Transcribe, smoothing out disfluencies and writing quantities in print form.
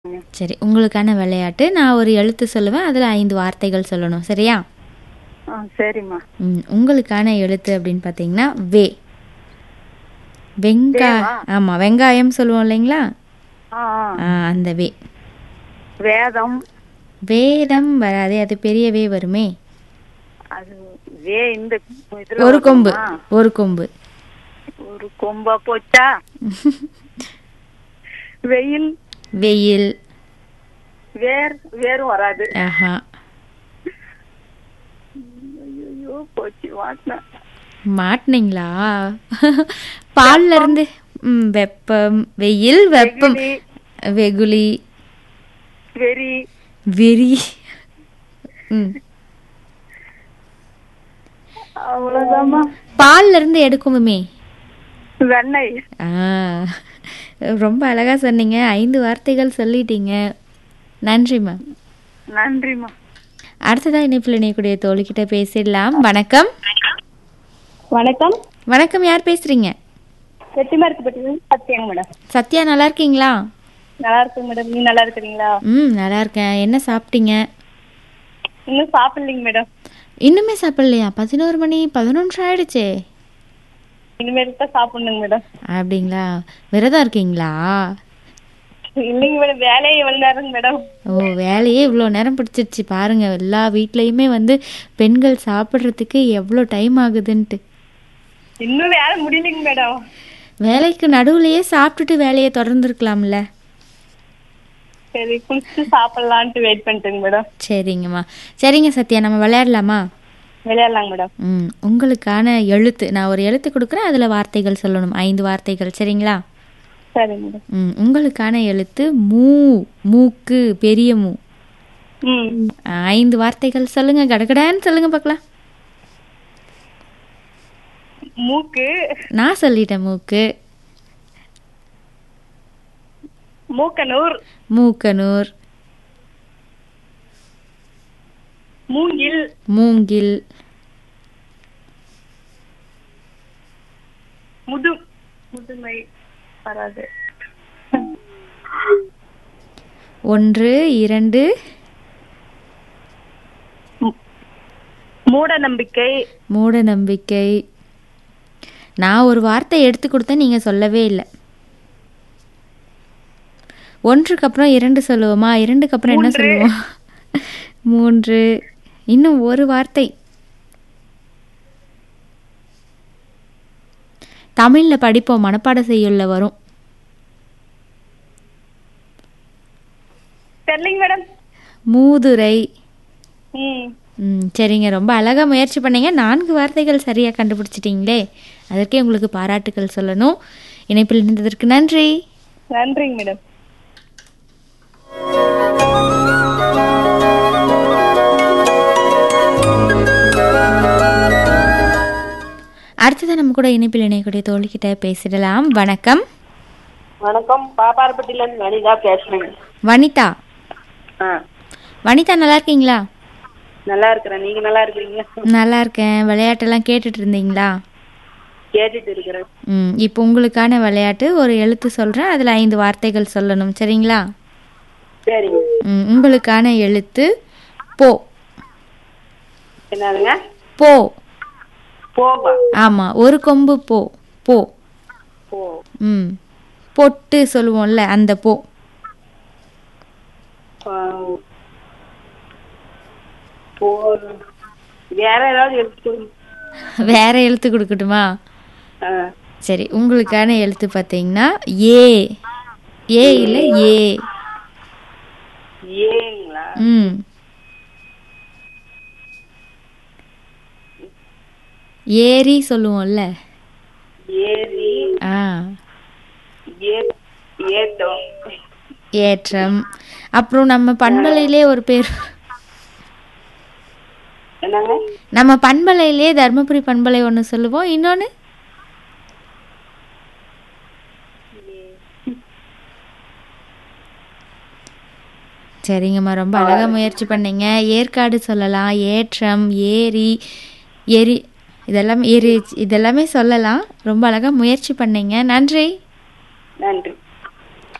சரி, உங்களுக்கான விளையாட்டு. நான் ஒரு எழுத்து சொல்லுவேன். அதில் 5 வார்த்தைகள் சொல்லணும். சரியா? சரிம்மா. உங்களுக்கான எழுத்து அப்படின்னு பார்த்தீங்கன்னா வே. வேவா? ஆமாம், வெங்காயம் சொல்லுவோம் இல்லைங்களா? ஆ, ஆ. அந்த வே. வேதம். வேதம் வராதே, அது பெரிய வே வருமே. அது இந்த இதுல ஒரு கொம்பு. வருமா? ஒரு கொம்பு. ஒரு கொம்பா போச்சா? வெயில். வெயில். வேரும் வராது. ஆஹா. ஐயோ போச்சு, மாட்டினேன். மாட்டினீங்களா? பால்ல இருந்து வெப்பம், வெயில், வெப்பம், வெகுளி, வெறி. வெறி. அவ்வளவுதாம்மா. பால்ல இருந்து எடுக்குமே. வெண்ணெய். ரொம்ப அழகா சொன்னீங்க. 5 வார்த்தைகள் சொல்லிட்டீங்க. நன்றிம்மா. நன்றிம்மா. அடுத்ததான் இணைப்பில் இணையக்கூடிய தோழிக்கிட்ட பேசிடலாம். வணக்கம். வணக்கம். வணக்கம், யார் பேசுறீங்க? செட்டிமார்க்கப்பட்டி சத்யாங்க மேடம். சத்யா, நல்லா இருக்கீங்களா? நல்லா இருக்குங்க மேடம். நீ நல்லா இருக்கிறீங்களா? நல்லா இருக்கேன். என்ன சாப்பிட்டீங்க? இன்னும் சாப்பிடலைங்க மேடம். இன்னுமே சாப்பிடலையா? 11 மணி 11 ஆயிடுச்சே. இனிமேல் தான் சாப்பிடணுங்க மேடம். அப்படிங்களா? விரதம் இருக்கீங்களா? இல்லைங்க மேடம், வேலையே எவ்வளவு நேரம் மேடம். வேலையே இவ்வளோ நேரம் பிடிச்சிருச்சு பாருங்க. எல்லா வீட்லயுமே பெண்கள் சாப்பிட்றதுக்கு எவ்வளோ டைம் ஆகுதுன்ட்டு. இன்னும் வேலை முடியலைங்க மேடம். வேலைக்கு நடுவுலயே சாப்பிட்டுட்டு வேலையை தொடர்ந்துருக்கலாம்ல. சரி, குளிச்சுட்டு சாப்பிடலான்ட்டு வெயிட் பண்ணிட்டுங்க மேடம். சரிங்கம்மா. சரிங்க சத்யா, நம்ம விளையாடலாமா? விளையாடலாங்க மேடம். உங்களுக்கான எழுத்து, நான் ஒரு எழுத்து கொடுக்குறேன். அதில் வார்த்தைகள் சொல்லணும். 5 வார்த்தைகள். சரிங்களா? சரி மேடம். உங்களுக்கான எழுத்து மூ. மூக்கு, பெரிய மூ. 5 வார்த்தைகள் சொல்லுங்க. கடகடான்னு சொல்லுங்க பார்க்கலாம். மூக்கு. நான் சொல்லிட்டேன். மூக்கு. மூக்கனூர். மூக்கனூர். மூங்கில். மூங்கில். முதுமை வராது. 1 2. மூட நம்பிக்கை. மூட நம்பிக்கை. நான் ஒரு வார்த்தை எடுத்து கொடுத்தேன், நீங்க சொல்லவே இல்லை. 1க்கு அப்புறம் 2 சொல்லுவோமா? 2க்கு அப்புறம் என்ன சொல்லுவோம்? 3. இன்னும் ஒரு வார்த்தை. தமிழ்ல படிப்போம், மனப்பாட செய்யுள்ள வரும். தெரியலைங்க மேடம். மூதுரை. சரிங்க, ரொம்ப அழகா முயற்சி பண்ணீங்க. 4 வார்த்தைகள் சரியா கண்டுபிடிச்சிட்டீங்களே, அதற்கே உங்களுக்கு பாராட்டுகள் சொல்லணும். இணைப்பில் இருந்ததற்கு நன்றி. நன்றிங்க மேடம். அடுத்ததான் நம்ம கூட இணைப்பில் இணையக்கூடிய தோழிக்கிட்ட பேசிடலாம். வணக்கம். வணக்கம். பாப்பாரப்பட்டியில இருந்து வனிதா பேசுறேன். வனிதா. வனிதா, நல்லா இருக்கீங்களா? நல்லா இருக்கிறேன். நீங்க நல்லா இருக்கிறீங்களா? நல்லா இருக்கேன். விளையாட்டெல்லாம் கேட்டுட்டு இருந்தீங்களா? கேட்டுட்டு இருக்கிறேன். இப்போ உங்களுக்கான விளையாட்டு. ஒரு எழுத்து சொல்றேன், அதுல 5 வார்த்தைகள் சொல்லணும். சரிங்களா? சரிங்க. உங்களுக்கான எழுத்து போ. என்னதுங்க? போ. போவா? ஆமா, ஒரு கொம்பு போ. போ. போ. பொட்டு சொல்லுவோம்ல, அந்த போ. வேற ஏதாவது எழுத்து? வேற எழுத்து கொடுக்கட்டுமா? சரி, உங்களுக்கான எழுத்து பார்த்தீங்கன்னா ஏ. ஏ இல்ல ஏ. ஏங்களா? ஏரி சொல்லுவோம்ல. ஏரி. ஏற்றம். ஏற்றம். அப்புறம் நம்ம பண்பலையிலே ஒரு பேர். என்னங்க? நம்ம பண்பலையிலே தர்மபுரி பண்பலை ஒன்று சொல்லுவோம். இன்னொன்னு சரிங்கம்மா, ரொம்ப அழகா முயற்சி பண்ணீங்க. ஏற்காடு சொல்லலாம், ஏற்றம், ஏரி, எரி, இதெல்லாமே சொல்லலாம். ரொம்ப அழகா முயற்சி பண்ணீங்க. நன்றி. நன்றி.